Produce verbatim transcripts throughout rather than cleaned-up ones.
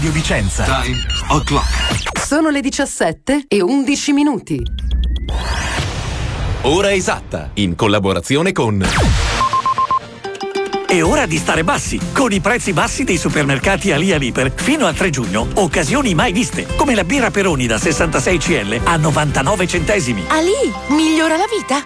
Radio Vicenza. Time o'clock. Sono le diciassette e undici minuti. Ora esatta, in collaborazione con... È ora di stare bassi, con i prezzi bassi dei supermercati Ali Aliper. Fino al tre giugno, occasioni mai viste, come la birra Peroni da sessantasei centilitri a novantanove centesimi. Ali, migliora la vita.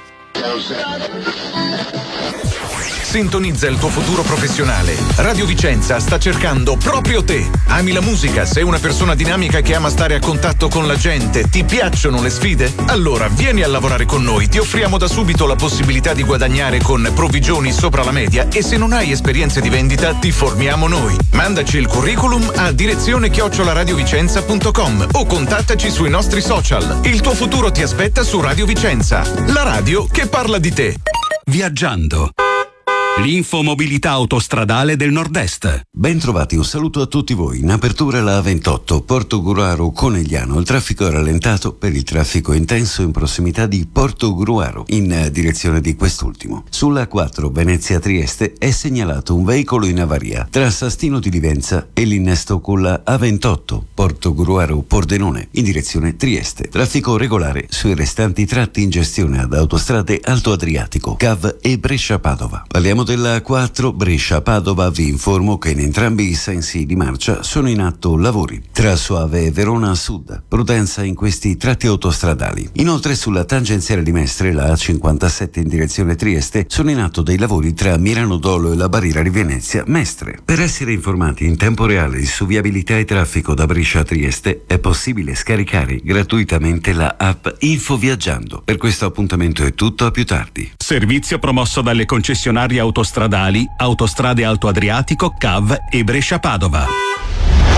Sintonizza il tuo futuro professionale. Radio Vicenza sta cercando proprio te. Ami la musica? Sei una persona dinamica che ama stare a contatto con la gente? Ti piacciono le sfide? Allora vieni a lavorare con noi. Ti offriamo da subito la possibilità di guadagnare con provvigioni sopra la media e se non hai esperienze di vendita ti formiamo noi. Mandaci il curriculum a direzione chiocciola radiovicenza punto com o contattaci sui nostri social. Il tuo futuro ti aspetta su Radio Vicenza, la radio che parla di te. Viaggiando. L'infomobilità autostradale del Nord-Est. Ben trovati, un saluto a tutti voi. In apertura la A ventotto, Portogruaro Conegliano. Il traffico è rallentato per il traffico intenso in prossimità di Portogruaro, in direzione di quest'ultimo. Sulla A quattro, Venezia Trieste, è segnalato un veicolo in avaria tra Sastino di Livenza e l'innesto con la A ventotto, Portogruaro Pordenone, in direzione Trieste. Traffico regolare sui restanti tratti in gestione ad autostrade Alto Adriatico, C A V e Brescia Padova. Parliamo della A quattro Brescia-Padova, vi informo che in entrambi i sensi di marcia sono in atto lavori. Tra Soave e Verona a sud, prudenza in questi tratti autostradali. Inoltre sulla tangenziale di Mestre, la A cinquantasette in direzione Trieste, sono in atto dei lavori tra Milano Dolo e la barriera di Venezia Mestre. Per essere informati in tempo reale su viabilità e traffico da Brescia a Trieste è possibile scaricare gratuitamente la app Info Viaggiando. Per questo appuntamento è tutto, a più tardi. Servizio promosso dalle concessionarie autostradali Autostrade Alto Adriatico, C A V e Brescia Padova.